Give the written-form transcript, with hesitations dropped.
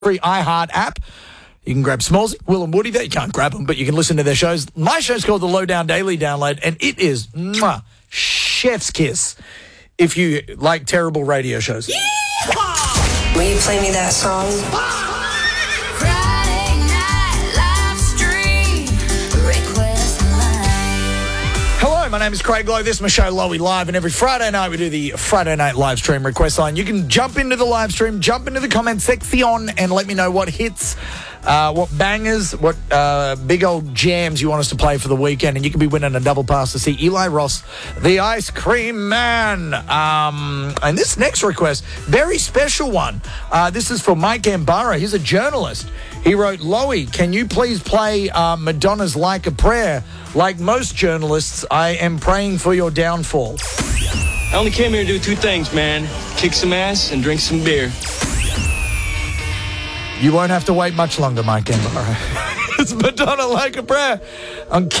free iHeart app. You can grab Smallsy, Will and Woody there. You can't grab them, but you can listen to their shows. My show's called The Lowdown Daily Download, and it is chef's kiss if you like terrible radio shows. Yeehaw! Will you play me that song? Friday night live stream, request line. Hello, my name is Craig Lowe. This is my show, Lowy Live, and every Friday night we do the Friday night live stream request line. You can jump into the live stream, jump into the comment section, and let me know what hits, what bangers, what big old jams you want us to play for the weekend, and you can be winning a double pass to see Eli Ross, the Ice Cream Man. And this next request, very special one. This is for Mike Ambara. He's a journalist. He wrote, Lowy, can you please play Madonna's Like a Prayer? Like most journalists, I am praying for your downfall. I only came here to do two things, man. Kick some ass and drink some beer. You won't have to wait much longer, Mike Ambara. It's Madonna Like a Prayer on